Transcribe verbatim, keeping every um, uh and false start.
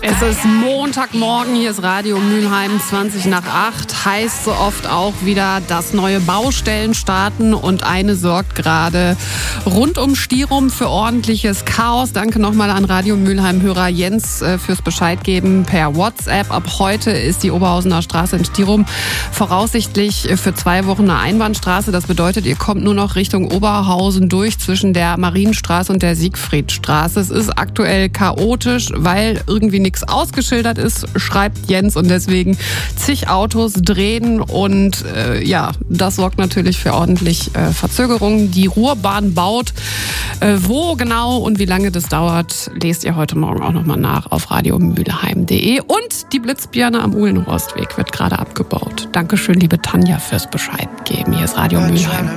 Es ist Montagmorgen, hier ist Radio Mülheim, zwanzig nach acht. Heißt so oft auch wieder, dass neue Baustellen starten und eine sorgt gerade rund um Stirum für ordentliches Chaos. Danke nochmal an Radio Mülheim-Hörer Jens äh, fürs Bescheid geben per WhatsApp. Ab heute ist die Oberhausener Straße in Stirum voraussichtlich für zwei Wochen eine Einbahnstraße. Das bedeutet, ihr kommt nur noch Richtung Oberhausen durch zwischen der Marienstraße und der Siegfriedstraße. Es ist aktuell chaotisch, weil irgendwie nichts ausgeschildert ist, schreibt Jens, und deswegen zig Autos drehen und äh, ja, das sorgt natürlich für ordentlich äh, Verzögerungen. Die Ruhrbahn baut. Äh, wo genau und wie lange das dauert, lest ihr heute Morgen auch nochmal nach auf radio mülheim punkt de. Und die Blitzbirne am Uhlenhorstweg wird gerade abgebaut. Dankeschön, liebe Tanja, fürs Bescheid geben. Hier ist Radio Mülheim.